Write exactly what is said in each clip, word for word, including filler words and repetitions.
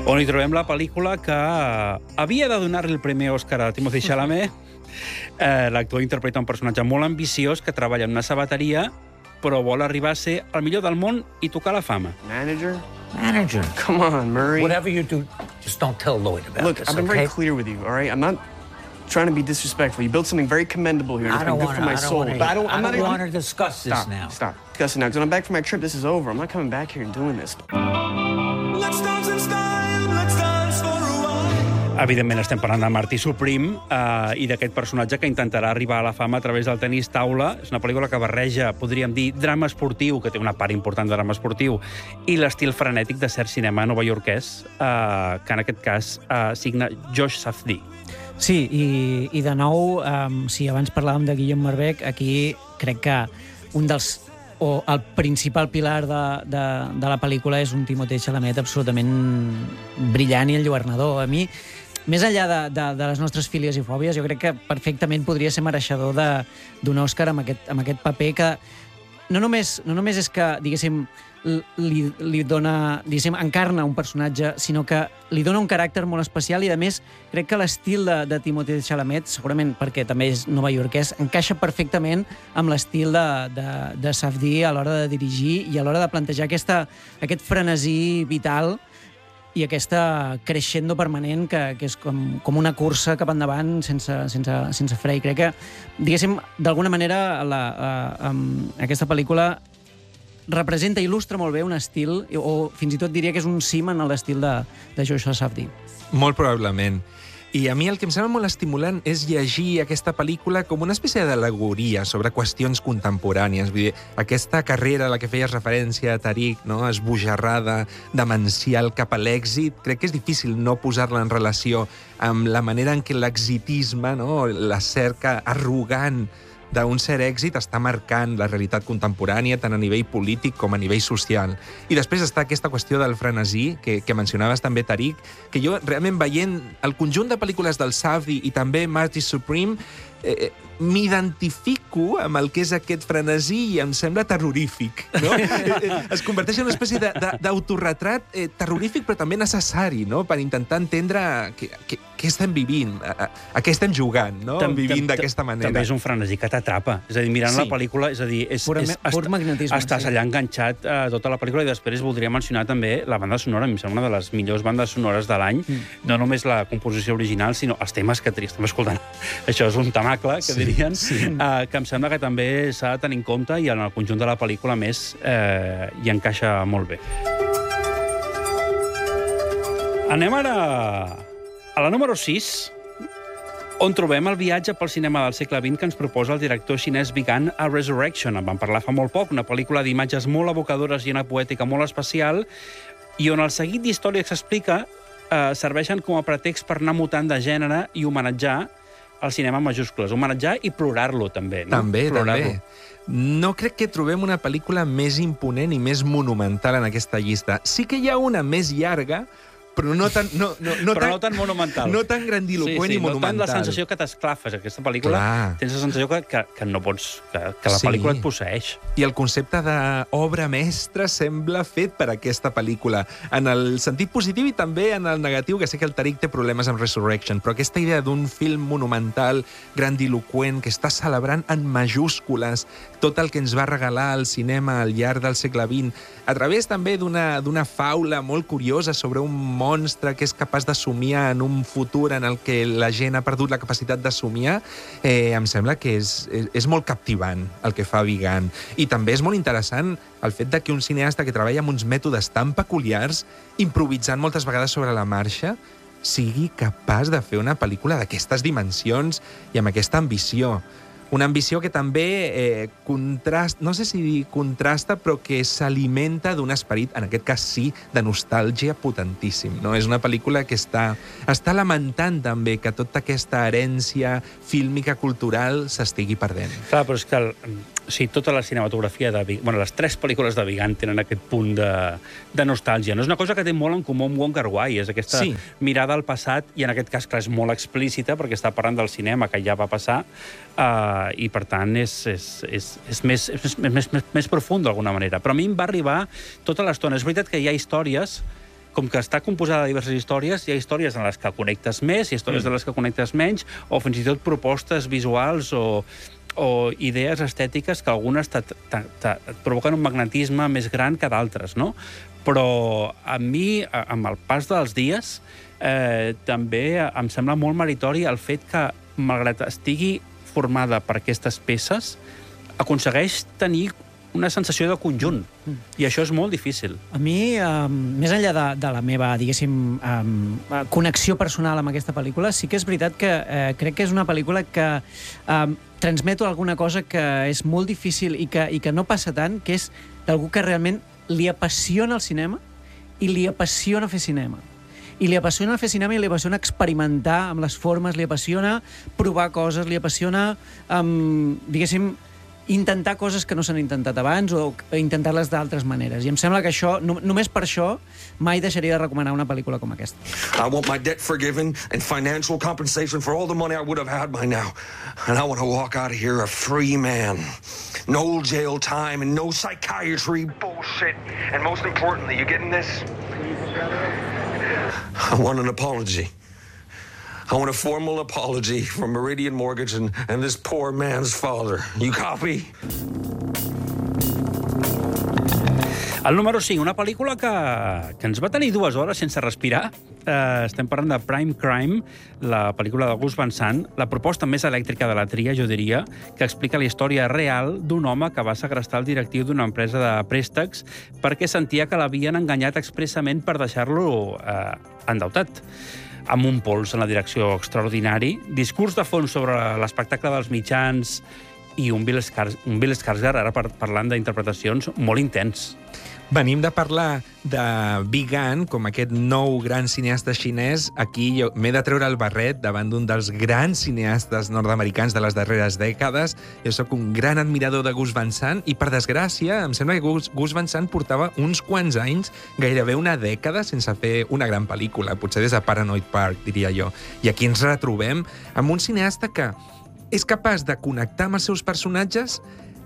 On hi trobem la pel·lícula que havia de donar-li el primer Òscar a Timothée Chalamet. Eh, L'actor interpreta un personatge molt ambiciós que treballa en una sabateria, però vol arribar a ser el millor del món i tocar la fama. Manager? Manager. Come on, Murray. Whatever you do, just don't tell Lloyd about Look, this, I've been okay? very clear with you, all right? I'm not trying to be disrespectful. You built something very commendable here, and I it's been don't good want for to. my I don't soul. want to. But I don't, I I'm not don't even... want to discuss this Stop, now. stop. Discussing now, because when I'm back from my trip, this is over. I'm not coming back here and doing this. Let's dance in style, let's dance for a while. Evidentment estem parlant de Martí Supreme eh, i d'aquest personatge que intentarà arribar a la fama a través del tenis taula. És una pel·lícula que barreja, podríem dir, drama esportiu, que té una part important de drama esportiu, i l'estil frenètic de cert cinema novaiorquès, eh, que en aquest cas eh, signa Josh Safdie. Sí, i, i de nou, um, si abans parlàvem de Guillaume Marbec, aquí crec que un dels o el principal pilar de, de, de la pel·lícula és un Timothée Chalamet absolutament brillant i enlluernador. A mi, més enllà de, de, de les nostres fílies i fòbies, jo crec que perfectament podria ser mereixedor d'un Òscar amb aquest, amb aquest paper que no només, no només és que, diguéssim, li, li dona, diguéssim, encarna un personatge, sinó que li dona un caràcter molt especial i, a més, crec que l'estil de, de Timothée Chalamet, segurament perquè també és novaiorquès, encaixa perfectament amb l'estil de, de, de Safdie a l'hora de dirigir i a l'hora de plantejar aquesta, aquest frenesí vital i aquesta crescendo permanent que, que és com, com una cursa cap endavant sense, sense, sense fre. I crec que, diguéssim, d'alguna manera la, la, um, aquesta pel·lícula representa i il·lustra molt bé un estil, o fins i tot diria que és un cim en l'estil de, de Joshua Safdie. Molt probablement. I a mi el que em sembla molt estimulant és llegir aquesta pel·lícula com una espècie d'al·legoria sobre qüestions contemporànies. Vull dir, aquesta carrera a la que feies referència, Tariq, no? Esbojarrada, demencial cap a l'èxit, crec que és difícil no posar-la en relació amb la manera en què l'exitisme, no? La cerca arrogant d'un cert èxit està marcant la realitat contemporània tant a nivell polític com a nivell social. I després està aquesta qüestió del frenesí, que, que mencionaves també, Tariq, que jo realment veient el conjunt de pel·lícules del Safdie i també Marty Supreme, eh, m'identifico amb el que és aquest frenesí i em sembla terrorífic. No? Es converteix en una espècie d'autorretrat eh, terrorífic però també necessari, no? Per intentar entendre què, què, què estem vivint, a, a què estem jugant, no? Tam, vivint d'aquesta manera. També és un frenesí que t'atrapa. És a dir, mirant sí. la pel·lícula, és a dir, és, Pura, és, pur magnetisme. estàs sí. allà enganxat a tota la pel·lícula i després voldria mencionar també la banda sonora. A mi em sembla una de les millors bandes sonores de l'any. Mm. No només la composició original, sinó els temes que estem escoltant. Això és un tamacle, que sí, dirien, sí. eh, que em sembla que també s'ha de tenir en compte i en el conjunt de la pel·lícula més eh, hi encaixa molt bé. Anem ara a la número sis, on trobem el viatge pel cinema del segle vint que ens proposa el director xinès Vigan a Resurrection. En vam parlar fa molt poc, una pel·lícula d'imatges molt evocadores i una poètica molt especial, i on el seguit d'històries que s'explica eh, serveixen com a pretext per anar mutant de gènere i homenatjar el cinema en majúscules. Homenatjar i plorar-lo, també. No? També, plorar-lo. també. No crec que trobem una pel·lícula més imponent i més monumental en aquesta llista. Sí que hi ha una més llarga, però no tan, no, no, no però tan, no tan monumental. No tan grandiloquent sí, sí, i monumental. No tant la sensació que t'esclafes. Aquesta pel·lícula, Clar. tens la sensació que, que, que no pots... Que, que la Sí. pel·lícula et posseeix. I el concepte d'obra mestra sembla fet per aquesta pel·lícula, en el sentit positiu i també en el negatiu, que sé que el Tariq té problemes amb Resurrection, però aquesta idea d'un film monumental, grandiloquent, que està celebrant en majúscules tot el que ens va regalar el cinema al llarg del segle vint, a través també d'una d'una faula molt curiosa sobre un monstre que és capaç de somiar en un futur en el que la gent ha perdut la capacitat de somiar, eh, em sembla que és, és, és molt captivant el que fa Vigan. I també és molt interessant el fet de que un cineasta que treballa amb uns mètodes tan peculiars, improvisant moltes vegades sobre la marxa, sigui capaç de fer una pel·lícula d'aquestes dimensions i amb aquesta ambició. Una ambició que també eh, contrasta, no sé si dir contrasta, però que s'alimenta d'un esperit, en aquest cas sí, de nostàlgia potentíssim. No? És una pel·lícula que està, està lamentant també que tota aquesta herència fílmica, cultural, s'estigui perdent. Clar, però és que el, o sigui, tota la cinematografia de Vigan, bueno, les tres pel·lícules de Vigan tenen aquest punt de, de nostàlgia. No és una cosa que té molt en comú amb Wong Kar-wai, és aquesta sí. mirada al passat, i en aquest cas, clar, és molt explícita, perquè està parlant del cinema que ja va passar, eh, i per tant és, és, és, és, més, és més, més, més profund d'alguna manera. Però a mi em va arribar tota l'estona. És veritat que hi ha històries com que està composada de diverses històries, hi ha històries en les que connectes més, hi ha històries mm. en les que connectes menys, o fins i tot propostes visuals o, o idees estètiques que algunes te, te, te, et provoquen un magnetisme més gran que d'altres, no? Però a mi, amb el pas dels dies, eh, també em sembla molt meritori el fet que, malgrat estigui formada per aquestes peces, aconsegueix tenir una sensació de conjunt. Mm. I això és molt difícil. A mi, um, més enllà de, de la meva, diguéssim, um, connexió personal amb aquesta pel·lícula, sí que és veritat que eh, crec que és una pel·lícula que um, transmeto alguna cosa que és molt difícil i que, i que no passa tant, que és d'algú que realment li apassiona el cinema i li apassiona fer cinema. I li apassiona fer cinema i li apassiona experimentar amb les formes, li apassiona provar coses, li apassiona, um, diguéssim, intentar coses que no s'han intentat abans o intentar-les d'altres maneres. I em sembla que això, no, només per això, mai deixaria de recomanar una pel·lícula com aquesta. I want my debt forgiven and financial compensation for all the money I would have had by now. And I want to walk out of here a free man. No jail time and no psychiatry bullshit. And most importantly, you getting this? I want an apology. I want a formal apology from Meridian Mortgage and, and this poor man's father. You copy? El número cinc, una pel·lícula que, que ens va tenir dues hores sense respirar. Eh, estem parlant de Prime Crime, la pel·lícula de Gus Van Sant, la proposta més elèctrica de la tria, jo diria, que explica la història real d'un home que va segrestar el directiu d'una empresa de préstecs perquè sentia que l'havien enganyat expressament per deixar-lo eh, endeutat. Amb un pols en la direcció extraordinari, discurs de fons sobre l'espectacle dels mitjans i un Bill Skarsgård, un Bill Skarsgård ara par parlant d'interpretacions molt intens. Venim de parlar de Bi Gan, com aquest nou gran cineasta xinès. Aquí jo m'he de treure el barret davant d'un dels grans cineastes nord-americans de les darreres dècades. Jo sóc un gran admirador de Gus Van Sant i, per desgràcia, em sembla que Gus, Gus Van Sant portava uns quants anys, gairebé una dècada, sense fer una gran pel·lícula, potser des de Paranoid Park, diria jo. I aquí ens retrobem amb un cineasta que és capaç de connectar amb els seus personatges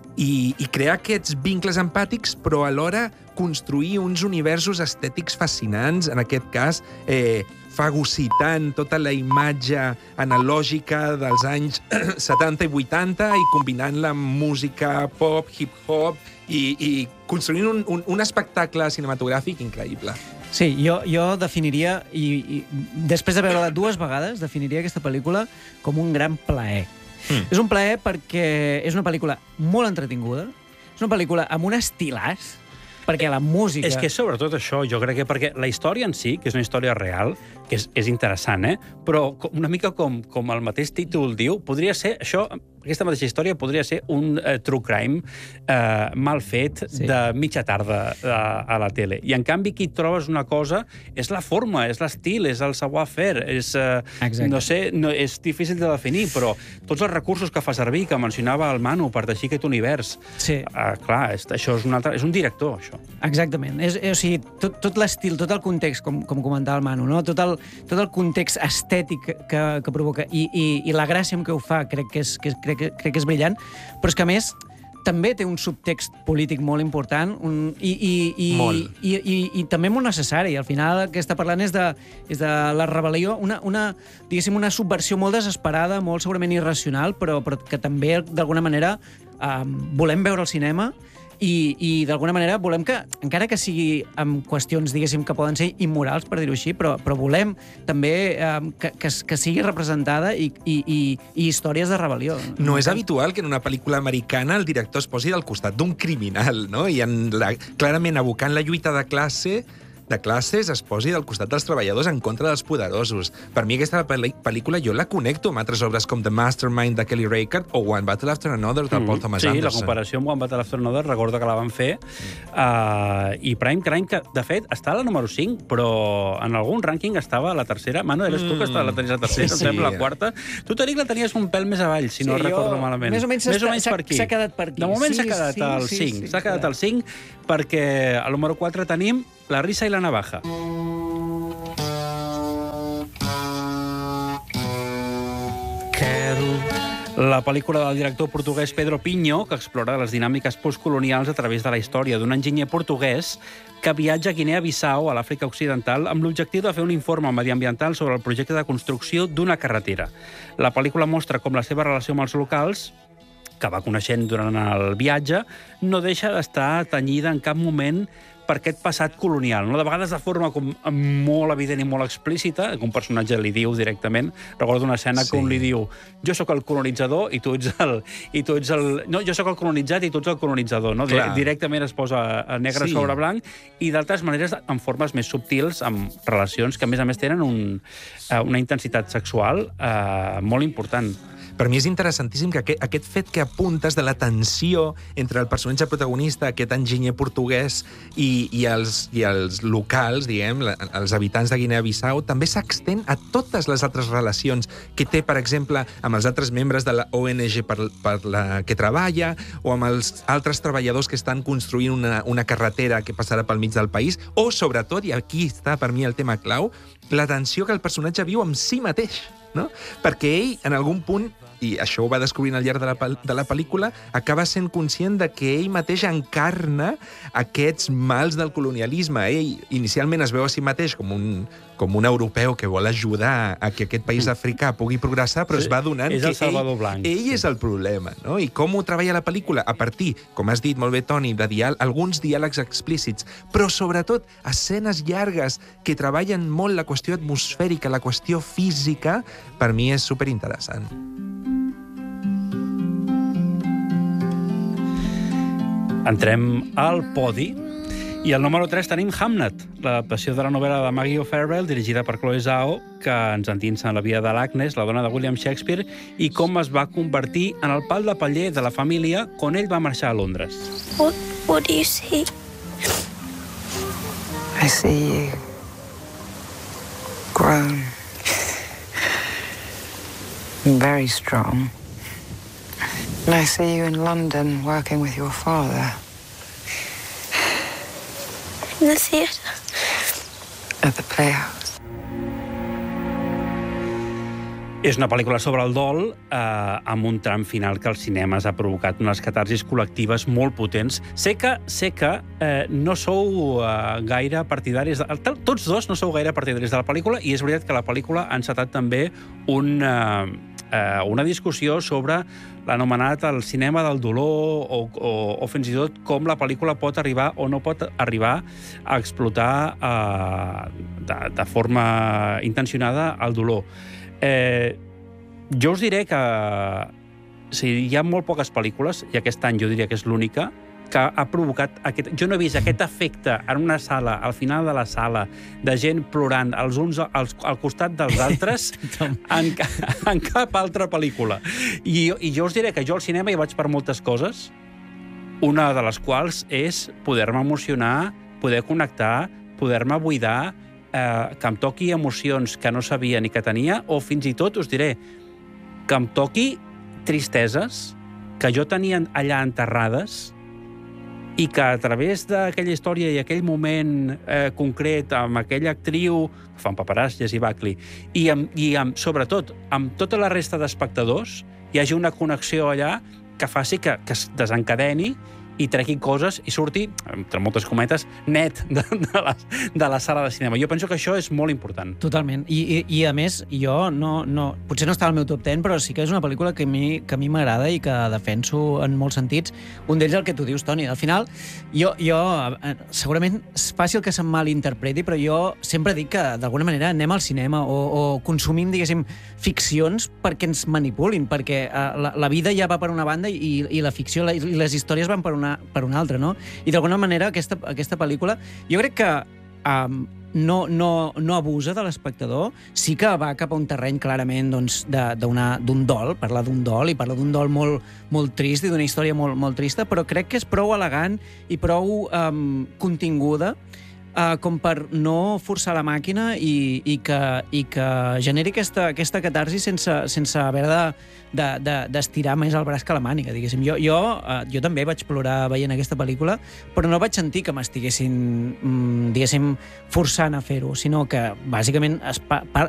i, i crear aquests vincles empàtics, però alhora construir uns universos estètics fascinants, en aquest cas, eh, fagocitant tota la imatge analògica dels anys setanta i vuitanta i combinant-la amb música pop, hip-hop i, i construint un, un, un espectacle cinematogràfic increïble. Sí, jo, jo definiria, i, i després de veure-la dues vegades, definiria aquesta pel·lícula com un gran plaer. Mm. És un plaer perquè és una pel·lícula molt entretinguda, és una pel·lícula amb un estilàs, perquè la música... És que sobretot això, jo crec que perquè la història en si, que és una història real, que és, és interessant, eh? Però una mica com, com el mateix títol diu, podria ser això... Aquesta mateixa història podria ser un uh, true crime uh, mal fet sí. de mitja tarda uh, a la tele. I, en canvi, aquí trobes una cosa, és la forma, és l'estil, és el savoir-faire, és, uh, no sé, no, és difícil de definir, però tots els recursos que fa servir, que mencionava el Manu, per teixir aquest univers, sí. uh, clar, és, això és un, altre, és un director, això. Exactament. És, és, o sigui, tot, tot l'estil, tot el context, com, com comentava el Manu, no? tot, el, tot el context estètic que, que provoca, i, i, i la gràcia amb què ho fa, crec que és, que, crec que, crec que és brillant, però és que, a més, també té un subtext polític molt important un, i, i, i, molt. I, i, i també molt necessari. Al final el que està parlant és de, és de la rebel·lió, una, una, diguéssim, una subversió molt desesperada, molt segurament irracional, però, però que també, d'alguna manera, eh, volem veure al cinema i, i d'alguna manera volem que, encara que sigui amb qüestions, diguéssim, que poden ser immorals, per dir-ho així, però, però volem també eh, que, que, que sigui representada i, i, i, i històries de rebel·lió. No és habitual que en una pel·lícula americana el director es posi del costat d'un criminal, no? I en la, clarament abocant la lluita de classe de classes es posi del costat dels treballadors en contra dels poderosos. Per mi aquesta pel·lícula jo la connecto amb altres obres com The Mastermind de Kelly Reichardt o One Battle After Another de Paul Thomas sí, Anderson. Sí, la comparació amb One Battle After Another, recordo que la van fer. Uh, I Prime Crime, que de fet està a la número cinc, però en algun rànquing estava a la tercera. Manu, eres tu que està, la tenies a la tercera, sí, sí. Sembla la quarta. Tu, Tariq, la tenies un pèl més avall, si sí, no recordo malament. Més o menys, més o menys per aquí. S'ha quedat per aquí. De moment sí, s'ha quedat sí, al sí, cinc. Sí, s'ha quedat al cinc perquè al número quatre tenim La risa i la navaja. Quero La pel·lícula del director portuguès Pedro Pinho, que explora les dinàmiques postcolonials a través de la història d'un enginyer portuguès que viatja a Guinea-Bissau, a l'Àfrica Occidental, amb l'objectiu de fer un informe mediambiental sobre el projecte de construcció d'una carretera. La pel·lícula mostra com la seva relació amb els locals, que va coneixent durant el viatge, no deixa d'estar tenyida en cap moment per aquest passat colonial. No? De vegades de forma com molt evident i molt explícita, que un personatge li diu directament. Recordo una escena sí. que un li diu jo sóc el colonitzador i tu ets el... I tu ets el no, jo sóc el colonitzat i tu ets el colonitzador. No? Directament es posa negre sí. sobre blanc i d'altres maneres en formes més subtils, amb relacions que a més a més tenen un, una intensitat sexual eh, molt important. Per mi és interessantíssim que aquest, aquest fet que apuntes de la tensió entre el personatge protagonista, aquest enginyer portuguès, i, i, els, i els locals, diguem, els habitants de Guinea-Bissau, també s'extén a totes les altres relacions que té, per exemple, amb els altres membres de la O N G per, per la que treballa, o amb els altres treballadors que estan construint una, una carretera que passarà pel mig del país, o, sobretot, i aquí està per mi el tema clau, la tensió que el personatge viu amb si mateix. No? Perquè ell, en algun punt, i això ho va descobrint al llarg de la, de la pel·lícula, acaba sent conscient de que ell mateix encarna aquests mals del colonialisme. Ell inicialment es veu a si mateix com un, com un europeu que vol ajudar a que aquest país africà pugui progressar, però es va donant és que el Salvador Blanc, ell, ell és el problema. No? I com ho treballa la pel·lícula? A partir, com has dit molt bé, Toni, de diàleg, alguns diàlegs explícits, però sobretot escenes llargues que treballen molt la qüestió atmosfèrica, la qüestió física, per mi és superinteressant. Entrem al podi i al número tres tenim Hamnet, l'adaptació de la novel·la de Maggie O'Farrell, dirigida per Chloe Zhao, que ens endinsa en la vida de l'Agnes, la dona de William Shakespeare, i com es va convertir en el pal de paller de la família quan ell va marxar a Londres. What, what do you see? I see you grown, very strong. And I see you in London working with your father. In the theatre? At the Playhouse. És una pel·lícula sobre el dol eh, amb un tram final que als cinemes ha provocat unes catarsis col·lectives molt potents. Sé que, sé que eh, no sou eh, gaire partidaris... De, tots dos no sou gaire partidaris de la pel·lícula i és veritat que la pel·lícula ha encetat també un... Eh, Eh, una discussió sobre l'anomenat el cinema del dolor o, o, o fins i tot com la pel·lícula pot arribar o no pot arribar a explotar eh, de, de forma intencionada el dolor. Eh, jo us diré que o sigui, hi ha molt poques pel·lícules, i aquest any jo diria que és l'única, que ha provocat aquest... Jo no he vist aquest efecte en una sala, al final de la sala, de gent plorant els uns als, al costat dels altres en, en cap altra pel·lícula. I, I jo us diré que jo al cinema hi vaig per moltes coses, una de les quals és poder-me emocionar, poder connectar, poder-me buidar, eh, que em toqui emocions que no sabia ni que tenia, o fins i tot, us diré, que em toqui tristeses que jo tenia allà enterrades i que a través d'aquella història i aquell moment eh, concret, amb aquella actriu, que fa un paperàs, Jessie Buckley, i, amb, i amb, sobretot amb tota la resta d'espectadors, hi hagi una connexió allà que faci que, que es desencadeni i tregui coses i surti, entre moltes cometes, net de, de, la, de la sala de cinema. Jo penso que això és molt important. Totalment. I, i, i a més, jo no, no... Potser no està al meu top deu, però sí que és una pel·lícula que a mi, que a mi m'agrada i que defenso en molts sentits. Un d'ells el que tu dius, Toni. Al final, jo, jo segurament és fàcil que se'm malinterpreti, però jo sempre dic que, d'alguna manera, anem al cinema o, o consumim, diguéssim, ficcions perquè ens manipulin, perquè uh, la, la vida ja va per una banda i, i la ficció la, i les històries van per una per una altra, no? I d'alguna manera aquesta, aquesta pel·lícula jo crec que um, no, no, no abusa de l'espectador, sí que va cap a un terreny clarament doncs, d'un dol, parla d'un dol i parla d'un dol molt, molt trist i d'una història molt, molt trista, però crec que és prou elegant i prou um, continguda Uh, com per no forçar la màquina i, i, que, i que generi aquesta, aquesta catarsi sense, sense haver d'estirar de, de, més el braç que la màniga, diguéssim. Jo, jo, uh, jo també vaig plorar veient aquesta pel·lícula, però no vaig sentir que m'estiguessin, mm, diguéssim, forçant a fer-ho, sinó que, bàsicament, es pa, pa,